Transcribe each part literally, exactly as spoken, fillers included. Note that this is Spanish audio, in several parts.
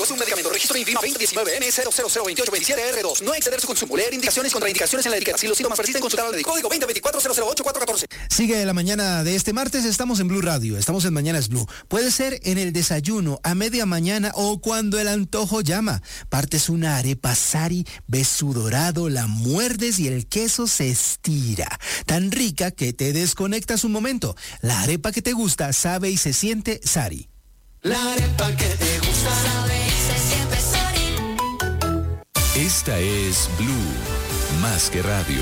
es un medicamento. Registro INVIMA veinte diecinueve N cero cero cero veintiocho veintisiete R dos. No exceder su consumo. Leer indicaciones y contraindicaciones en la etiqueta. Si los síntomas persisten, consultar al médico. Código veinte veinticuatro cero cero ocho cuatro catorce. Sigue la mañana de este martes. Estamos en Blue Radio. Estamos en Mañanas Blue. Puede ser en el desayuno, a media mañana o cuando el antojo llama. Partes una arepa Sari, ves su dorado, la muerdes y el queso se estira. Tan rica que te desconectas un momento. La arepa que te gusta sabe y se siente Sari. La arepa que te gusta sabe y se siente Sari. Esta es Blue, más que radio.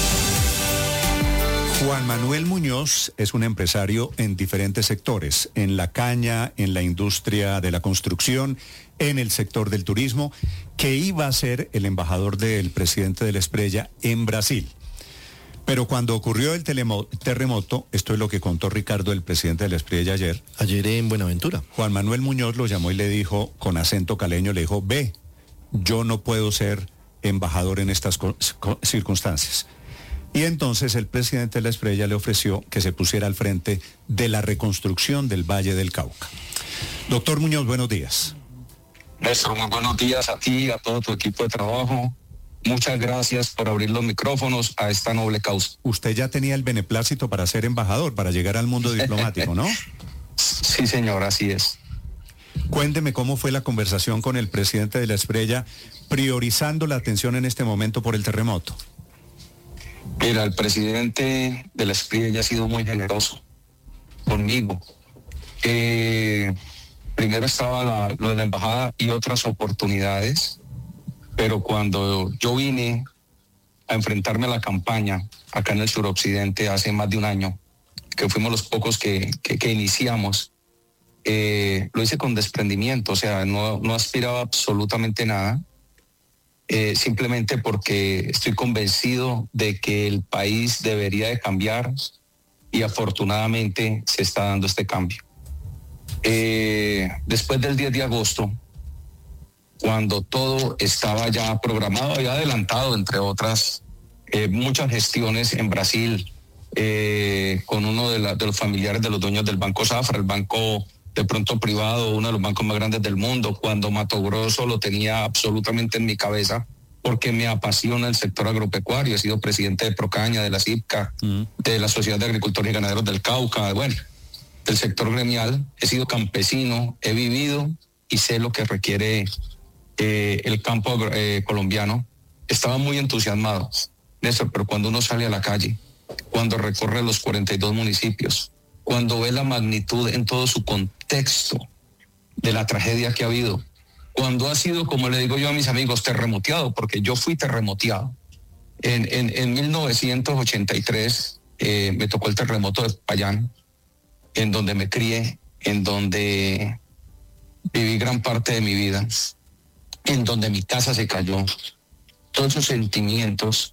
Juan Manuel Muñoz es un empresario en diferentes sectores, en la caña, en la industria de la construcción, en el sector del turismo, que iba a ser el embajador del presidente de la Espriella en Brasil. Pero cuando ocurrió el telemo- terremoto, esto es lo que contó Ricardo, el presidente de la Espriella ayer. Ayer en Buenaventura. Juan Manuel Muñoz lo llamó y le dijo, con acento caleño, le dijo, ve, yo no puedo ser embajador en estas co- co- circunstancias. Y entonces el presidente de la Espriella le ofreció que se pusiera al frente de la reconstrucción del Valle del Cauca. Doctor Muñoz, buenos días. Néstor, muy buenos días a ti, a todo tu equipo de trabajo. Muchas gracias por abrir los micrófonos a esta noble causa. Usted ya tenía el beneplácito para ser embajador, para llegar al mundo diplomático, ¿no? Sí, señor, así es. Cuénteme cómo fue la conversación con el presidente de la Espriella, priorizando la atención en este momento por el terremoto. Mira, el presidente de la Espriella ha sido muy generoso conmigo. Eh, primero estaba la, lo de la embajada y otras oportunidades, pero cuando yo vine a enfrentarme a la campaña acá en el suroccidente hace más de un año, que fuimos los pocos que, que, que iniciamos, eh, lo hice con desprendimiento, o sea, no, no aspiraba absolutamente nada. Eh, simplemente porque estoy convencido de que el país debería de cambiar y afortunadamente se está dando este cambio. Eh, después del diez de agosto, cuando todo estaba ya programado y adelantado, entre otras, eh, muchas gestiones en Brasil, eh, con uno de, la, de los familiares de los dueños del Banco Safra, el banco de pronto privado, uno de los bancos más grandes del mundo, cuando Mato Grosso lo tenía absolutamente en mi cabeza, porque me apasiona el sector agropecuario. He sido presidente de Procaña, de la C I P C A, mm. de la Sociedad de Agricultores y Ganaderos del Cauca, bueno, del sector gremial. He sido campesino, he vivido y sé lo que requiere eh, el campo eh, colombiano. Estaba muy entusiasmado, Néstor, pero cuando uno sale a la calle, cuando recorre los cuarenta y dos municipios, cuando ve la magnitud en todo su contexto de la tragedia que ha habido, cuando ha sido, como le digo yo a mis amigos, terremoteado, porque yo fui terremoteado. En, en, en mil novecientos ochenta y tres eh, me tocó el terremoto de Popayán, en donde me crié, en donde viví gran parte de mi vida, en donde mi casa se cayó. Todos esos sentimientos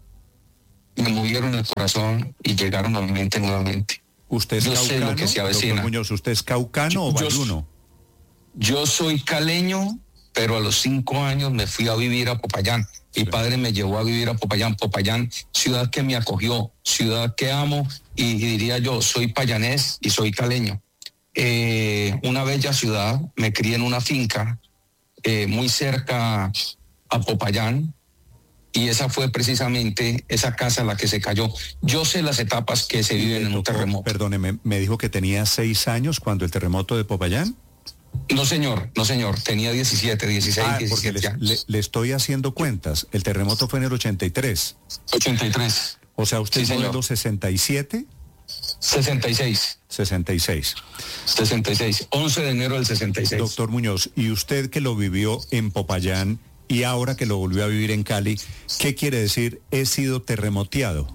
me movieron el corazón y llegaron a mi mente nuevamente. ¿Usted es yo caucano, sé lo que se avecina. doctor Muñoz, ¿usted es caucano yo, o bayuno? Yo, yo soy caleño, pero a los cinco años me fui a vivir a Popayán. Mi sí. padre me llevó a vivir a Popayán. Popayán, ciudad que me acogió, ciudad que amo, y, y diría yo, soy payanés y soy caleño. Eh, una bella ciudad, me crié en una finca eh, muy cerca a Popayán, y esa fue precisamente esa casa la que se cayó. Yo sé las etapas que se viven en un terremoto. Perdóneme, ¿me dijo que tenía seis años cuando el terremoto de Popayán? No, señor, no, señor. Tenía diecisiete, dieciséis, ah, diecisiete le, años. Le, le estoy haciendo cuentas. El terremoto fue en el ochenta y tres. ochenta y tres. O sea, ¿usted sí, es modelo sesenta y siete? sesenta y seis. sesenta y seis. sesenta y seis. once de enero del sesenta y seis. Doctor Muñoz, y usted que lo vivió en Popayán y ahora que lo volvió a vivir en Cali, ¿qué quiere decir he sido terremoteado?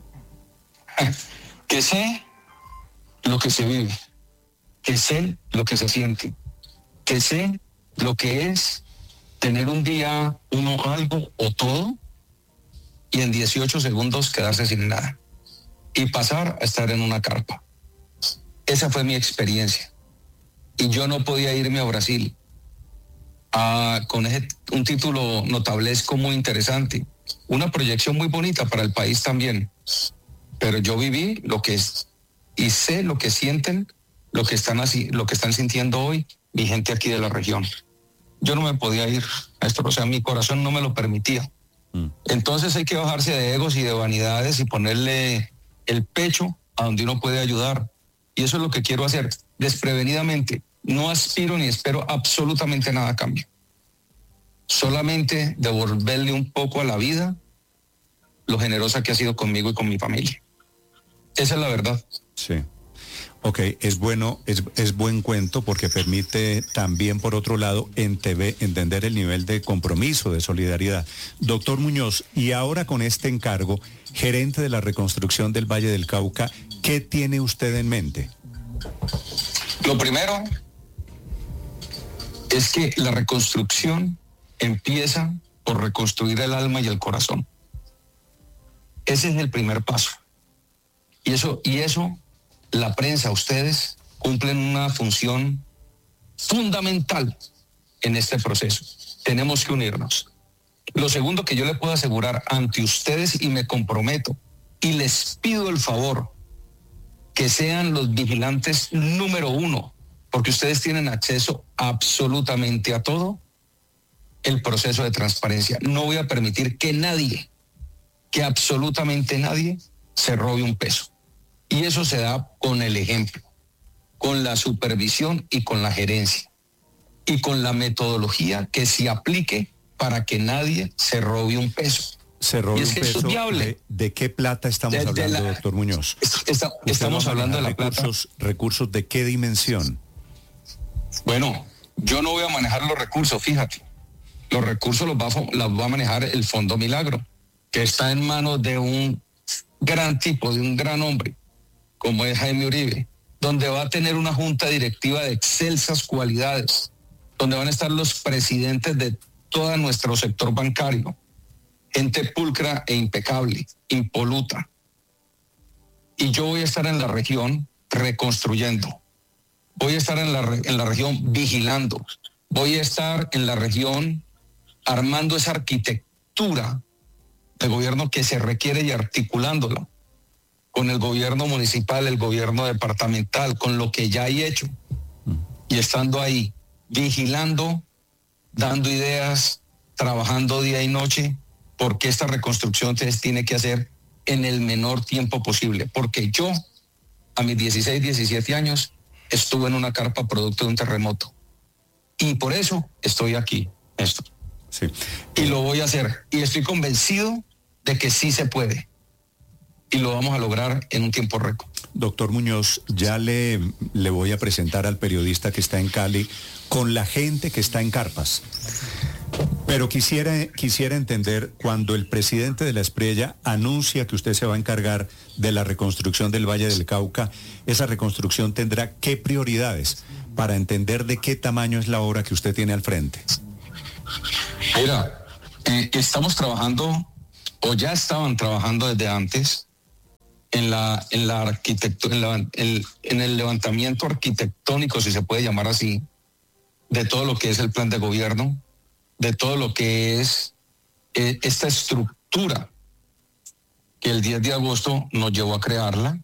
Que sé lo que se vive, que sé lo que se siente, que sé lo que es tener un día uno algo o todo y en dieciocho segundos quedarse sin nada y pasar a estar en una carpa. Esa fue mi experiencia. Y yo no podía irme a Brasil a, con ese, un título notablesco muy interesante, una proyección muy bonita para el país también. Pero yo viví lo que es y sé lo que sienten, lo que están así, lo que están sintiendo hoy mi gente aquí de la región. yo no me podía ir a esto, o sea, mi corazón no me lo permitía. Mm. Entonces hay que bajarse de egos y de vanidades y ponerle el pecho a donde uno puede ayudar. Y eso es lo que quiero hacer, desprevenidamente. No aspiro ni espero absolutamente nada a cambio. Solamente devolverle un poco a la vida lo generosa que ha sido conmigo y con mi familia. Esa es la verdad. Sí. Ok, es bueno, es, es buen cuento porque permite también, por otro lado, en T V, entender el nivel de compromiso, de solidaridad. Doctor Muñoz, y ahora con este encargo, gerente de la reconstrucción del Valle del Cauca, ¿qué tiene usted en mente? Lo primero es que la reconstrucción empieza por reconstruir el alma y el corazón. Ese es el primer paso. Y eso, y eso, la prensa, ustedes, cumplen una función fundamental en este proceso. Tenemos que unirnos. Lo segundo que yo le puedo asegurar ante ustedes, y me comprometo, y les pido el favor, que sean los vigilantes número uno, porque ustedes tienen acceso absolutamente a todo el proceso de transparencia. No voy a permitir que nadie, que absolutamente nadie, se robe un peso. Y eso se da con el ejemplo, con la supervisión y con la gerencia, y con la metodología que se aplique para que nadie se robe un peso. Se robe un peso. De, ¿De qué plata estamos de, hablando, de la, doctor Muñoz? Está, estamos hablando de la recursos, plata. ¿Recursos de qué dimensión? Bueno, yo no voy a manejar los recursos, fíjate. Los recursos los va, a, los va a manejar el Fondo Milagro, que está en manos de un gran tipo, de un gran hombre, como es Jaime Uribe, donde va a tener una junta directiva de excelsas cualidades, donde van a estar los presidentes de todo nuestro sector bancario, gente pulcra e impecable, impoluta. Y yo voy a estar en la región reconstruyendo, voy a estar en la, en la región vigilando, voy a estar en la región armando esa arquitectura de gobierno que se requiere y articulándola con el gobierno municipal, el gobierno departamental, con lo que ya hay hecho, y estando ahí, vigilando, dando ideas, trabajando día y noche, porque esta reconstrucción se tiene que hacer en el menor tiempo posible, porque yo, a mis dieciséis, diecisiete años, estuve en una carpa producto de un terremoto, y por eso estoy aquí, Néstor. Sí. Y lo voy a hacer, y estoy convencido de que sí se puede. Y lo vamos a lograr en un tiempo récord. Doctor Muñoz, ya le, le voy a presentar al periodista que está en Cali con la gente que está en carpas. Pero quisiera, quisiera entender, cuando el presidente de la Espriella anuncia que usted se va a encargar de la reconstrucción del Valle del Cauca, esa reconstrucción tendrá qué prioridades para entender de qué tamaño es la obra que usted tiene al frente. Mira, eh, estamos trabajando, o ya estaban trabajando desde antes, en la en la arquitectura, en, la, el, en el levantamiento arquitectónico, si se puede llamar así, de todo lo que es el plan de gobierno, de todo lo que es eh, esta estructura que el diez de agosto nos llevó a crearla.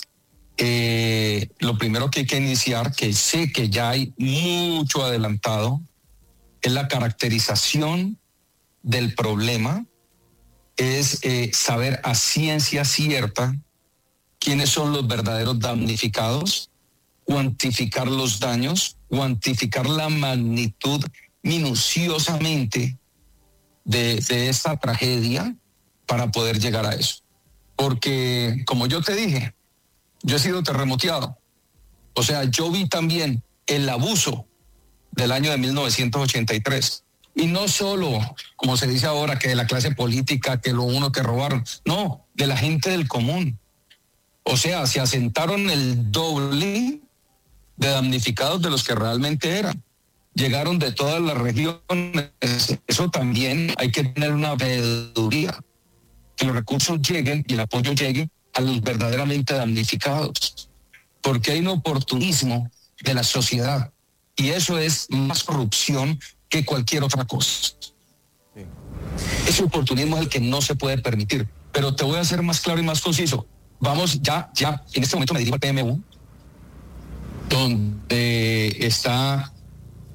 Eh, lo primero que hay que iniciar, que sé que ya hay mucho adelantado, es la caracterización del problema, es eh, saber a ciencia cierta quiénes son los verdaderos damnificados, cuantificar los daños, cuantificar la magnitud minuciosamente de, de esta tragedia para poder llegar a eso. Porque, como yo te dije, yo he sido terremoteado. O sea, yo vi también el abuso del año de mil novecientos ochenta y tres. Y no solo, como se dice ahora, que de la clase política, que lo uno que robaron. No, de la gente del común. O sea, se asentaron el doble de damnificados de los que realmente eran. Llegaron de todas las regiones. Eso también hay que tener una veeduría. Que los recursos lleguen y el apoyo llegue a los verdaderamente damnificados. Porque hay un oportunismo de la sociedad. Y eso es más corrupción que cualquier otra cosa. Sí. Ese oportunismo es el que no se puede permitir. Pero te voy a ser más claro y más conciso. Vamos ya, ya, en este momento me dirijo al P M U, donde está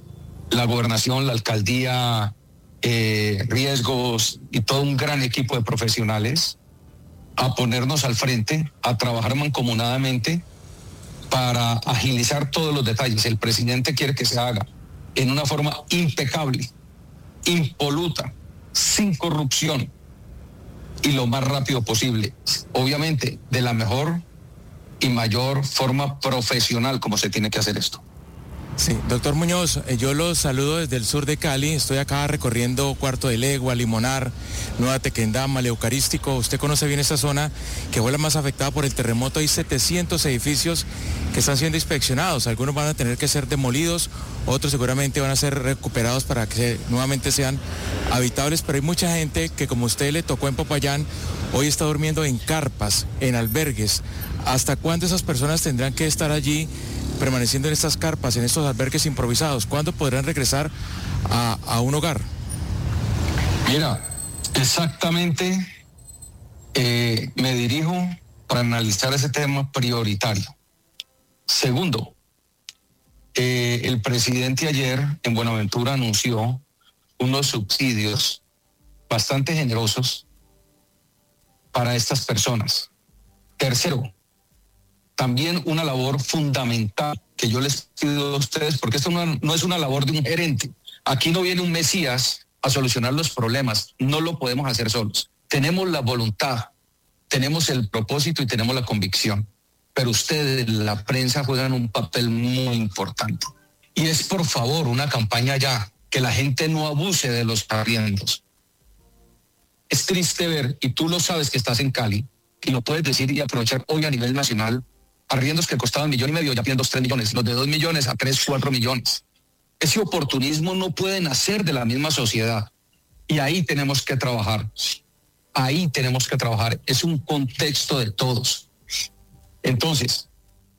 la gobernación, la alcaldía, eh, riesgos y todo un gran equipo de profesionales a ponernos al frente, a trabajar mancomunadamente para agilizar todos los detalles. El presidente quiere que se haga en una forma impecable, impoluta, sin corrupción y lo más rápido posible. Obviamente, de la mejor y mayor forma profesional como se tiene que hacer esto. Sí, doctor Muñoz, eh, yo los saludo desde el sur de Cali. Estoy acá recorriendo Cuarto de Legua, Limonar, Nueva Tequendama, Eucarístico. Usted conoce bien esta zona que fue la más afectada por el terremoto. Hay setecientos edificios que están siendo inspeccionados. Algunos van a tener que ser demolidos, otros seguramente van a ser recuperados para que nuevamente sean habitables. Pero hay mucha gente que, como usted le tocó en Popayán, hoy está durmiendo en carpas, en albergues. ¿Hasta cuándo esas personas tendrán que estar allí permaneciendo en estas carpas, en estos albergues improvisados? ¿Cuándo podrán regresar a, a un hogar? Mira, exactamente eh, me dirijo para analizar ese tema prioritario. Segundo, eh, el presidente ayer en Buenaventura anunció unos subsidios bastante generosos para estas personas. Tercero, también una labor fundamental que yo les pido a ustedes, porque esto no, no es una labor de un gerente. Aquí no viene un Mesías a solucionar los problemas, no lo podemos hacer solos. Tenemos la voluntad, tenemos el propósito y tenemos la convicción, pero ustedes, la prensa, juegan un papel muy importante. Y es, por favor, una campaña ya, que la gente no abuse de los arriendos. Es triste ver, y tú lo sabes que estás en Cali, y lo puedes decir y aprovechar hoy a nivel nacional, arriendos que costaban millón y medio, ya piden dos, tres millones, los de dos millones a tres, cuatro millones. Ese oportunismo no puede nacer de la misma sociedad. Y ahí tenemos que trabajar. Ahí tenemos que trabajar. Es un contexto de todos. Entonces,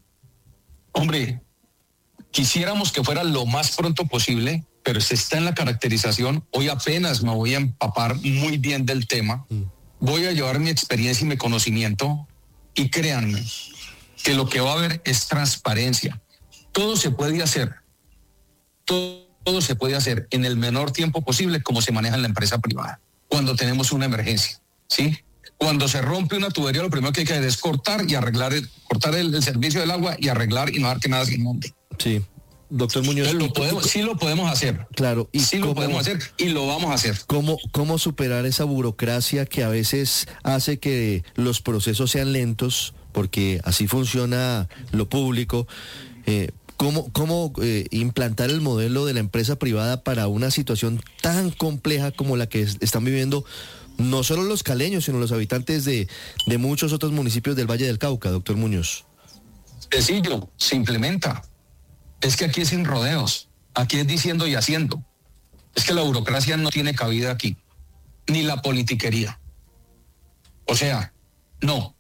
hombre, quisiéramos que fuera lo más pronto posible, pero se está en la caracterización. Hoy apenas me voy a empapar muy bien del tema. Voy a llevar mi experiencia y mi conocimiento, y créanme que lo que va a haber es transparencia. Todo se puede hacer, todo, todo se puede hacer en el menor tiempo posible, como se maneja en la empresa privada, cuando tenemos una emergencia, ¿sí? Cuando se rompe una tubería, lo primero que hay que hacer es cortar y arreglar, el, cortar el, el servicio del agua y arreglar y no dejar que nada se inunde. Sí. Doctor Muñoz, lo podemos, sí lo podemos hacer. Claro, y sí cómo, lo podemos hacer y lo vamos a hacer. ¿Cómo, cómo superar esa burocracia que a veces hace que los procesos sean lentos? Porque así funciona lo público. Eh, ¿Cómo, cómo eh, implantar el modelo de la empresa privada para una situación tan compleja como la que es, están viviendo no solo los caleños, sino los habitantes de, de muchos otros municipios del Valle del Cauca, doctor Muñoz? Sencillo, se implementa. Es que aquí es sin rodeos, aquí es diciendo y haciendo. Es que la burocracia no tiene cabida aquí, ni la politiquería. O sea, no.